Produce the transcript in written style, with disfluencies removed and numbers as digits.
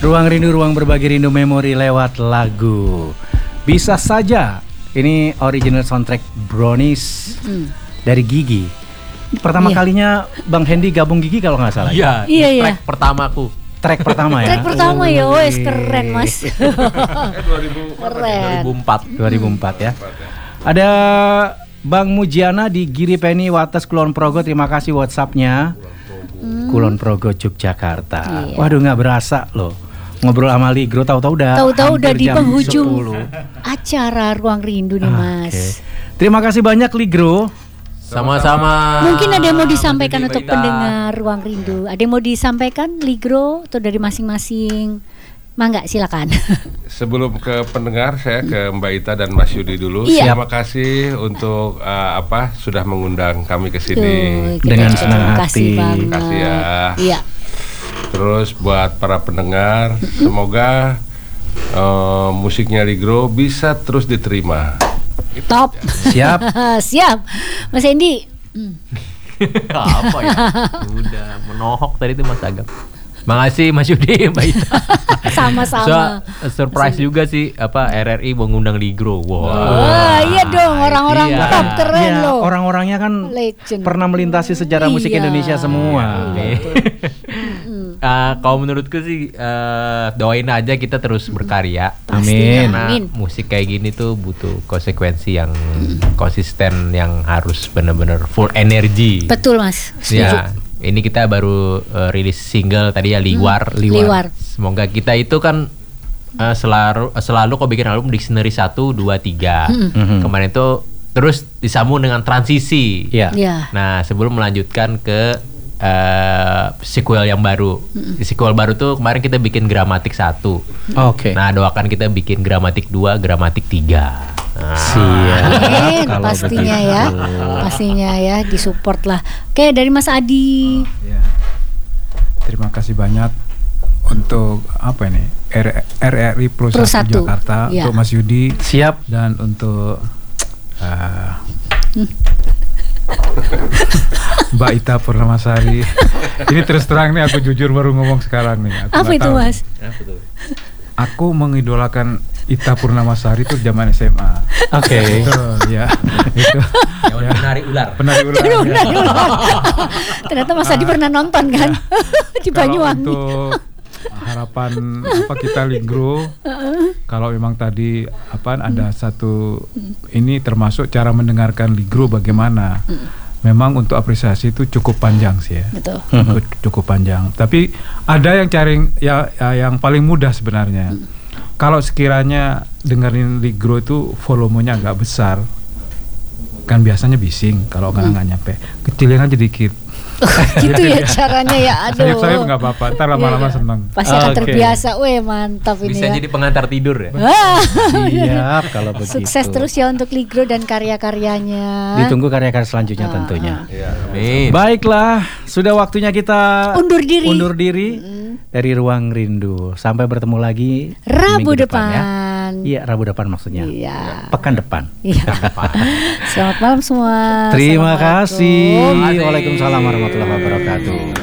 Ruang Rindu, ruang berbagi rindu memori lewat lagu. Bisa saja. Ini original soundtrack Brownies dari Gigi. Pertama kalinya Bang Hendy gabung Gigi kalau nggak salah. Iya. Track pertamaku. Track pertama ya. Track pertama ya, wes keren mas. 2004 ya. Ada Bang Mujiana di Giri Penny Wates Kulon Progo. Terima kasih WhatsAppnya. Kulon Progo Yogyakarta. Waduh, nggak berasa loh ngobrol sama Ligro, tahu-tahu udah di jam penghujung 10. acara Ruang Rindu nih mas. Terima kasih banyak Ligro. Sama-sama. Mungkin ada yang mau disampaikan untuk pendengar Ruang Rindu. Ada yang mau disampaikan Ligro atau dari masing-masing? Mangga silakan. Sebelum ke pendengar, saya ke Mbak Ita dan Mas Yudi dulu. Iya. Terima kasih untuk sudah mengundang kami ke sini. Dengan senang hati. Terima kasih ya. Iya. Terus buat para pendengar, semoga musiknya Ligro bisa terus diterima. Top. Siap. Siap. Mas Hendy. Apa ya? Udah menohok tadi itu Mas Agam. Makasih Mas Yudi, Mbak Ita. Sama-sama. Surprise juga sih RRI mengundang Ligro. Wah, iya dong, orang-orang top keren loh. Orang-orangnya kan Legend. pernah melintasi sejarah musik Indonesia semua. Kalau menurutku sih doain aja kita terus berkarya. Amin. Karena musik kayak gini tuh butuh konsekuensi yang konsisten, yang harus benar-benar full energi. Betul Mas. Ya, ini kita baru rilis single tadi ya, Liwar. Semoga kita itu kan selalu kok bikin album Dictionary 1, 2, 3. Kemarin itu terus disambung dengan transisi. Nah, sebelum melanjutkan ke sequel yang baru. Di sequel baru tuh kemarin kita bikin Gramatik 1. Oke. Nah, doakan kita bikin Gramatik 2, Gramatik 3. Siap. Kalau pastinya begitu. ya. Pastinya ya, disupport lah. Oke, dari Mas Adi. Ya. Terima kasih banyak untuk RRI Pro 1 Jakarta, untuk Mas Yudi. Siap. Dan untuk Mbak Ita Purnamasari. Ini terus terang nih, aku jujur baru ngomong sekarang nih. Apa itu Mas? Aku mengidolakan Ita Purnamasari itu zaman SMA. Oke. Ya. Itu. Penari ular. Penari ular. Ternyata Mas Adi pernah nonton kan di Banyuwangi. Untuk harapan kita Ligro, kalau memang tadi ada satu ini termasuk cara mendengarkan Ligro bagaimana. Memang untuk apresiasi itu cukup panjang sih ya. Betul. Cukup panjang. Tapi ada yang yang paling mudah sebenarnya. Kalau sekiranya dengerin Ligro itu volumenya agak besar, kan biasanya bising kalau nggak nyampe. Kecilin aja dikit. Gitu ya caranya ya. Aduh. Sayup nggak apa-apa. Ntar lama-lama seneng. Pasti akan terbiasa. Weh mantap ini. Bisa ya. jadi pengantar tidur ya. Siap kalau begitu. Sukses terus ya untuk Ligro dan karya-karyanya. Ditunggu karya-karya selanjutnya tentunya. Amin. Baiklah, sudah waktunya kita undur diri. Dari Ruang Rindu. Sampai bertemu lagi Rabu minggu depan. Iya, Rabu depan maksudnya. Iya. Pekan depan. Iya. Selamat malam semua. Terima kasih. Waalaikumsalam warahmatullahi wabarakatuh.